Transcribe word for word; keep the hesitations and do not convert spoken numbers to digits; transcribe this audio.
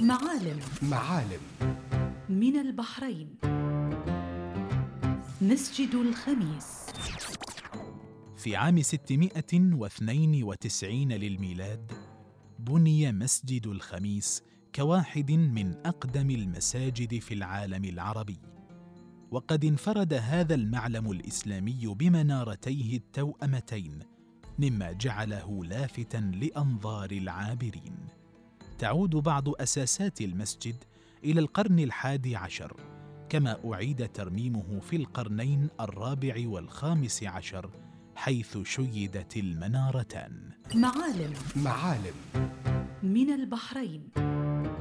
معالم معالم من البحرين. مسجد الخميس. في عام ستمائة واثنين وتسعين للميلاد بني مسجد الخميس كواحد من أقدم المساجد في العالم العربي، وقد انفرد هذا المعلم الإسلامي بمنارتيه التوأمتين، مما جعله لافتا لأنظار العابرين. تعود بعض أساسات المسجد إلى القرن الحادي عشر، كما أعيد ترميمه في القرنين الرابع والخامس عشر، حيث شيدت المنارتان. معالم معالم من البحرين.